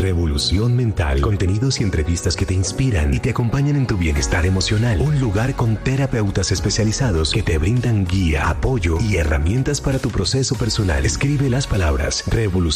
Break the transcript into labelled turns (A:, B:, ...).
A: Revolución Mental. Contenidos y entrevistas que te inspiran y te acompañan en tu bienestar emocional. Un lugar con terapeutas especializados que te brindan guía, apoyo y herramientas para tu proceso personal. Escribe las palabras Revolución